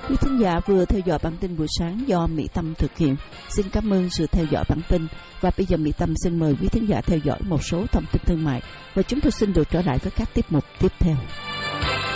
Quý thính giả vừa theo dõi bản tin buổi sáng do Mỹ Tâm thực hiện. Xin cảm ơn sự theo dõi bản tin. Và bây giờ Mỹ Tâm xin mời quý thính giả theo dõi một số thông tin thương mại. Và chúng tôi xin được trở lại với các tiết mục tiếp theo.